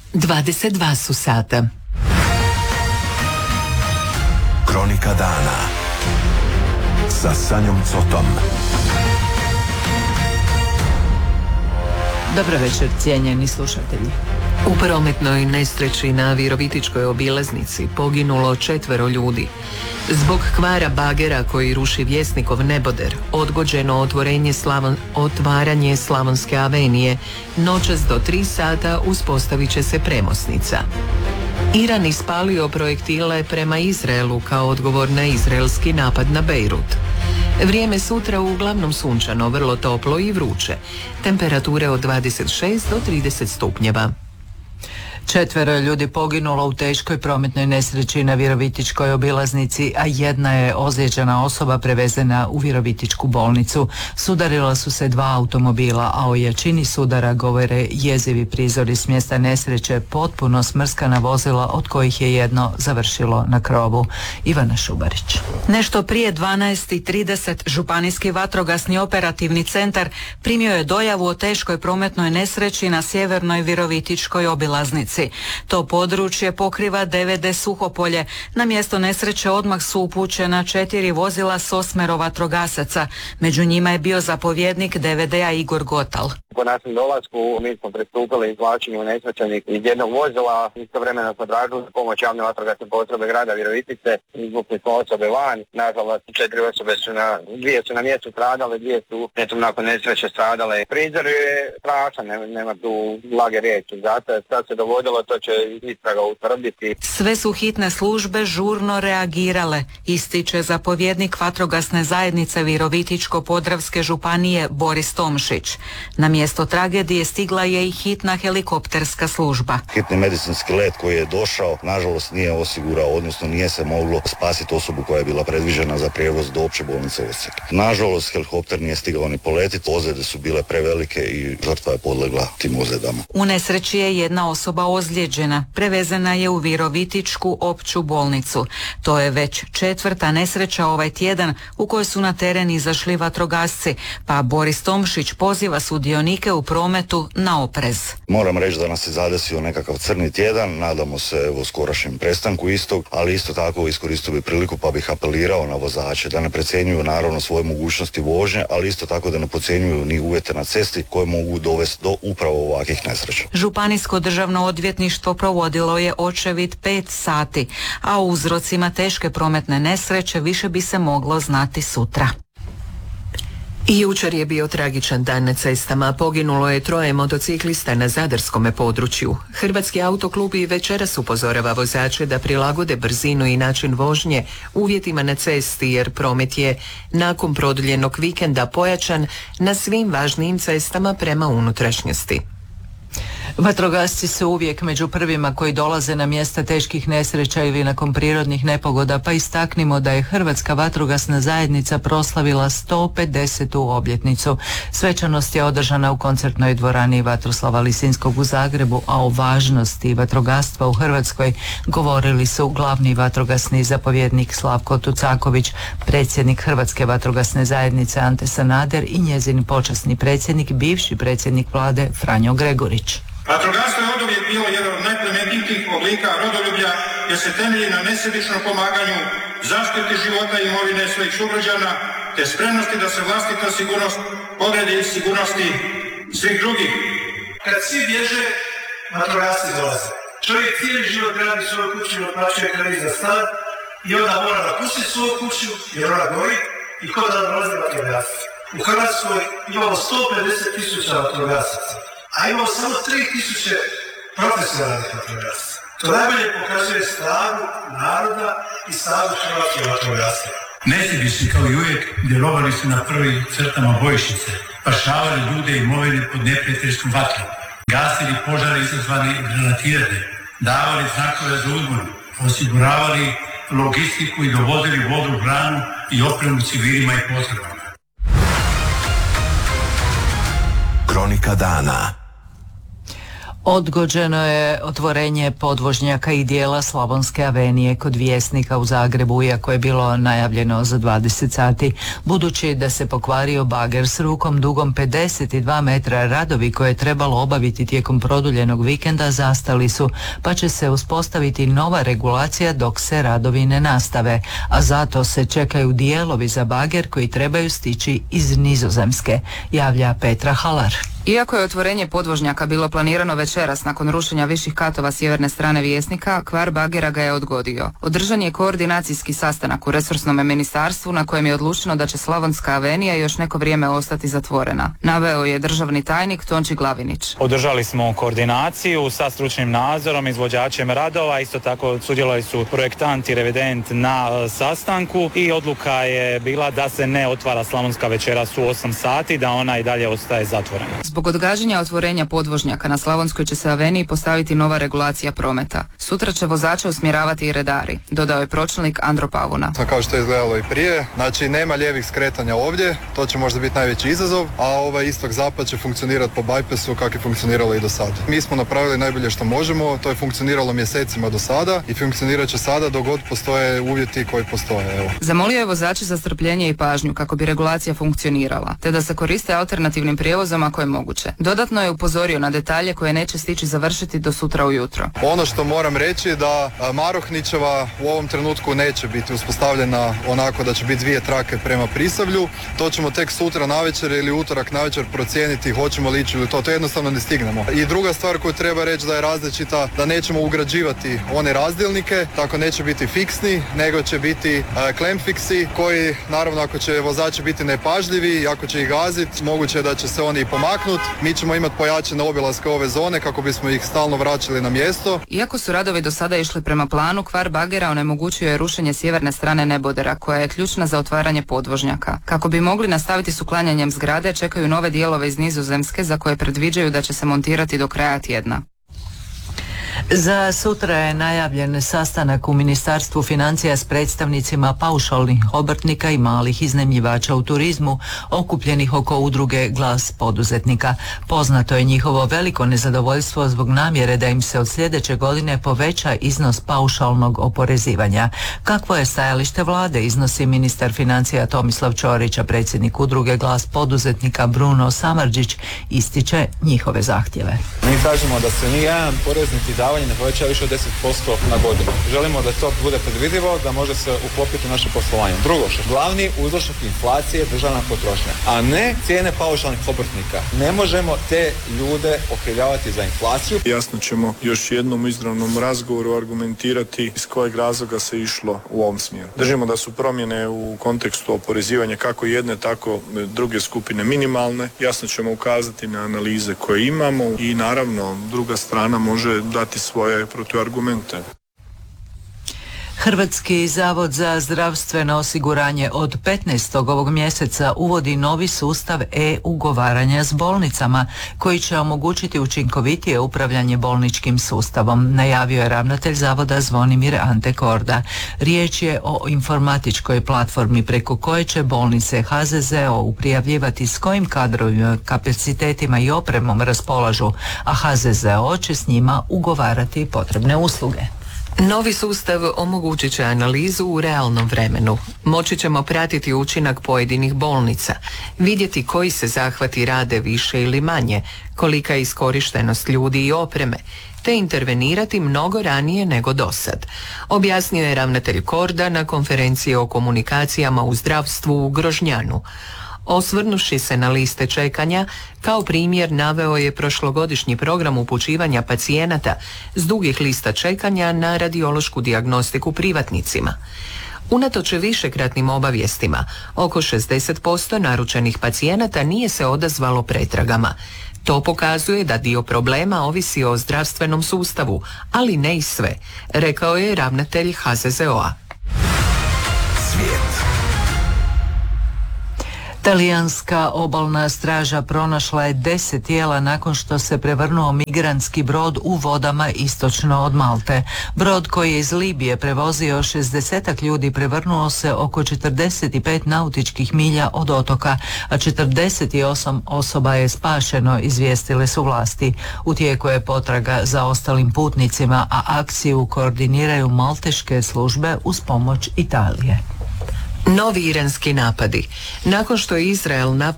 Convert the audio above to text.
22 su sata. Kronika dana sa Sanjom Cotom. Dobro večer, cijenjeni slušatelji. U prometnoj nesreći na Virovitičkoj obilaznici poginulo 4 ljudi. Zbog kvara bagera koji ruši Vjesnikov neboder, odgođeno otvaranje Slavonske avenije. Noćas do 3 sata uspostavit će se premosnica. Iran ispalio projektile prema Izraelu kao odgovor na izraelski napad na Bejrut. Vrijeme sutra uglavnom sunčano, vrlo toplo i vruće. Temperature od 26 do 30 stupnjeva. 4 ljudi poginulo u teškoj prometnoj nesreći na Virovitičkoj obilaznici, a jedna je ozlijeđena osoba prevezena u Virovitičku bolnicu. Sudarila su se 2 automobila, a o jačini sudara govore jezivi prizori s mjesta nesreće, potpuno smrskana vozila od kojih je jedno završilo na krovu. Ivana Šubarić. Nešto prije 12:30 Županijski vatrogasni operativni centar primio je dojavu o teškoj prometnoj nesreći na sjevernoj Virovitičkoj obilaznici. To područje pokriva DVD Suhopolje. Na mjesto nesreće odmah su upućena 4 vozila s 8 vatrogasaca. Među njima je bio zapovjednik DVD-a Igor Gotal. Po našem dolasku mi smo pristupili izvlačenju nesrećenih iz jednog vozila. Istovremeno smo tražili pomoć javne vatrogasne postrojbe grada Virovitice. Izvukli smo osobe van. Nažalost, 4 osobe su dvije su na mjestu stradale, 2 su netom nakon nesreće stradale. Prizor je strašan, nema tu blage riječi. Zato sad se dogodilo, to će istraga utvrditi. Sve su hitne službe žurno reagirale, ističe zapovjednik vatrogasne zajednice Virovitičko-podravske županije Boris Tomšić. Na mjesto tragedije stigla je i hitna helikopterska služba. Hitni medicinski let koji je došao, nažalost nije osigurao, odnosno nije se moglo spasiti osobu koja je bila predviđena za prijevoz do opće bolnice Osijek. Nažalost, helikopter nije stigao ni poletiti, ozljede su bile prevelike i žrtva je podlegla tim ozljedama. U nesreći je jedna osoba ozlijeđena, prevezena je u Virovitičku opću bolnicu. To je već 4. nesreća ovaj tjedan u kojoj su na teren izašli vatrogasci, pa Boris Tomšić poziva sudionike u prometu na oprez. Moram reći da nas je zadesio nekakav crni tjedan, nadamo se skorašnjem prestanku istog, ali isto tako iskoristio bi priliku pa bih apelirao na vozače da ne precjenjuju naravno svoje mogućnosti vožnje, ali isto tako da ne podcjenjuju ni uvjete na cesti koje mogu dovesti do upravo ovakvih nesreća. Županijsko državno odvjetništvo provodilo je očevid 5 sati, a o uzrocima teške prometne nesreće više bi se moglo znati sutra. Jučer je bio tragičan dan na cestama, poginulo je 3 motociklista na zadarskome području. Hrvatski autoklub i večeras upozorava vozače da prilagode brzinu i način vožnje uvjetima na cesti, jer promet je nakon produljenog vikenda pojačan na svim važnijim cestama prema unutrašnjosti. Vatrogasci su uvijek među prvima koji dolaze na mjesta teških nesreća ili nakon prirodnih nepogoda, pa istaknimo da je Hrvatska vatrogasna zajednica proslavila 150. obljetnicu. Svečanost je održana u koncertnoj dvorani Vatroslava Lisinskog u Zagrebu, a o važnosti vatrogastva u Hrvatskoj govorili su glavni vatrogasni zapovjednik Slavko Tucaković, predsjednik Hrvatske vatrogasne zajednice Ante Sanader i njezin počasni predsjednik, bivši predsjednik vlade Franjo Gregurić. Vatrogastvo je oduvijek bilo jedan od najplemenitijih oblika rodoljublja jer se temelji na nesebičnom pomaganju, zaštiti života i imovine svojih sugrađana te spremnosti da se vlastita sigurnost odredi sigurnosti svih drugih. Kad svi bježe, vatrogasci dolaze. Čovjek cijeli život radi svoju kuću i otplaćuje kredit za stan i onda mora napustiti svoju kuću jer ona gori i ko da dolaze vatrogasci. U Hrvatskoj imamo 150.000 vatrogasaca, a imamo samo 3.000 profesionalnih vatrogasaca. To najbolje pokazuje snagu naroda i snagu hrvatskih vatrogasaca. Nesebični kao i uvijek djelovali su na prvim crtama bojišnice, spašavali ljude i imovine pod neprijateljskom vatrom, gasili požare izazvani granatirane, davali znakove za uzbunu, osiguravali logistiku i dovozili vodu, hranu i opremu civilima i potrebama. Kronika dana. Odgođeno je otvorenje podvožnjaka i dijela Slavonske avenije kod Vjesnika u Zagrebu, iako je bilo najavljeno za 20 sati. Budući da se pokvario bager s rukom dugom 52 metra, radovi koje je trebalo obaviti tijekom produljenog vikenda zastali su, pa će se uspostaviti nova regulacija dok se radovi ne nastave, a zato se čekaju dijelovi za bager koji trebaju stići iz Nizozemske, javlja Petra Halar. Iako je otvorenje podvožnjaka bilo planirano večeras nakon rušenja viših katova sjeverne strane Vjesnika, kvar bagera ga je odgodio. Održan je koordinacijski sastanak u resursnom ministarstvu na kojem je odlučeno da će Slavonska avenija još neko vrijeme ostati zatvorena. Naveo je državni tajnik Tonči Glavinić. Održali smo koordinaciju sa stručnim nadzorom, izvođačem radova, isto tako sudjelovali su projektant i revident na sastanku i odluka je bila da se ne otvara Slavonska večeras u 8 sati, da ona i dalje ostaje zatvorena. Zbog odgađanja otvorenja podvožnjaka na Slavonskoj će se aveniji postaviti nova regulacija prometa. Sutra će vozače usmjeravati i redari, dodao je pročelnik Andro Pavuna. Kao što je izgledalo i prije, znači nema lijevih skretanja ovdje, to će možda biti najveći izazov, a ovaj istok-zapad će funkcionirati po bypassu kako je funkcioniralo i do sada. Mi smo napravili najbolje što možemo, to je funkcioniralo mjesecima do sada i funkcionirat će sada dok god postoje uvjeti koji postoje. Evo. Zamolio je vozače za strpljenje i pažnju kako bi regulacija funkcionirala, te da se koriste alternativnim prijevozom ako je moguće. Dodatno je upozorio na detalje koje neće stići završiti do sutra ujutro. Ono što moram reći da Marohničeva u ovom trenutku neće biti uspostavljena onako da će biti 2 trake prema Prisavlju. To ćemo tek sutra navečer ili utorak navečer procijeniti hoćemo li ići ili to jednostavno ne stignemo. I druga stvar koju treba reći da je različita, da nećemo ugrađivati one razdjelnike, tako neće biti fiksni, nego će biti klemfiksi koji naravno ako će vozači biti nepažljivi i ako će ih gaziti, moguće je da će se oni i pomaknuti. Mi ćemo imati pojačane obilaske ove zone kako bismo ih stalno vraćali na mjesto. Iako su radovi do sada išli prema planu, kvar bagera onemogućio je rušenje sjeverne strane nebodera, koja je ključna za otvaranje podvožnjaka. Kako bi mogli nastaviti s uklanjanjem zgrade, čekaju nove dijelove iz Nizozemske za koje predviđaju da će se montirati do kraja tjedna. Za sutra je najavljen sastanak u Ministarstvu financija s predstavnicima paušalnih obrtnika i malih iznajmljivača u turizmu, okupljenih oko udruge Glas poduzetnika. Poznato je njihovo veliko nezadovoljstvo zbog namjere da im se od sljedeće godine poveća iznos paušalnog oporezivanja. Kakvo je stajalište vlade, iznosi ministar financija Tomislav Ćorić, a predsjednik udruge Glas poduzetnika Bruno Samardžić ističe njihove zahtjeve. Mi kažemo da se nijedan porez niti davanje ne povećava više od 10% na godinu. Želimo da to bude predvidivo, da može se uklopiti u naše poslovanje. Drugo, glavni uzročnik inflacije je državna potrošnja, a ne cijene paušalnih obrtnika. Ne možemo te ljude okrivljavati za inflaciju. Jasno ćemo još jednom u izravnom razgovoru argumentirati iz kojeg razloga se išlo u ovom smjeru. Držimo da su promjene u kontekstu oporezivanja kako jedne, tako druge skupine minimalne. Jasno ćemo ukazati na analize koje imamo i naravno druga strana može dati svoje protuargumente. Hrvatski zavod za zdravstveno osiguranje od 15. ovog mjeseca uvodi novi sustav e-ugovaranja s bolnicama koji će omogućiti učinkovitije upravljanje bolničkim sustavom, najavio je ravnatelj zavoda Zvonimir Ante Korda. Riječ je o informatičkoj platformi preko koje će bolnice HZZO prijavljivati s kojim kadrovima, kapacitetima i opremom raspolažu, a HZZO će s njima ugovarati potrebne usluge. Novi sustav omogućit će analizu u realnom vremenu. Moći ćemo pratiti učinak pojedinih bolnica, vidjeti koji se zahvati rade više ili manje, kolika je iskorištenost ljudi i opreme, te intervenirati mnogo ranije nego dosad, objasnio je ravnatelj Korda na konferenciji o komunikacijama u zdravstvu u Grožnjanu. Osvrnuši se na liste čekanja, kao primjer naveo je prošlogodišnji program upućivanja pacijenata s dugih lista čekanja na radiološku dijagnostiku privatnicima. Unatoč višekratnim obavijestima, oko 60% naručenih pacijenata nije se odazvalo pretragama. To pokazuje da dio problema ovisi o zdravstvenom sustavu, ali ne i sve, rekao je ravnatelj HZZO-a. Svijet. Talijanska obalna straža pronašla je 10 tijela nakon što se prevrnuo migrantski brod u vodama istočno od Malte. Brod koji je iz Libije prevozio 60 ljudi prevrnuo se oko 45 nautičkih milja od otoka, a 48 osoba je spašeno, izvijestile su vlasti. U tijeku je potraga za ostalim putnicima, a akciju koordiniraju malteške službe uz pomoć Italije. Novi iranski napadi. Nakon što je Izrael napao